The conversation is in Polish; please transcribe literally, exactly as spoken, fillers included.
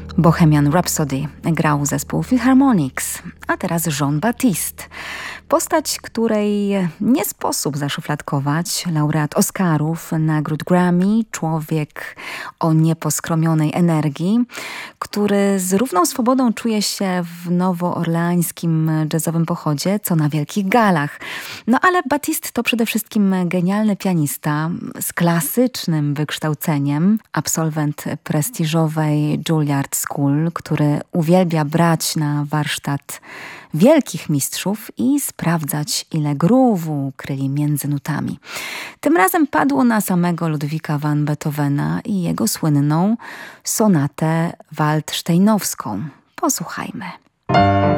Bohemian Rhapsody grał zespół Philharmonics, a teraz Jean-Baptiste. Postać, której nie sposób zaszufladkować, laureat Oscarów, nagród Grammy, człowiek o nieposkromionej energii, który z równą swobodą czuje się w nowoorleańskim jazzowym pochodzie, co na wielkich galach. No ale Batiste to przede wszystkim genialny pianista z klasycznym wykształceniem, absolwent prestiżowej Juilliard School, który uwielbia brać na warsztat wielkich mistrzów i sprawdzać, ile groove'u kryli między nutami. Tym razem padło na samego Ludwika van Beethovena i jego słynną sonatę waldsteinowską. Posłuchajmy.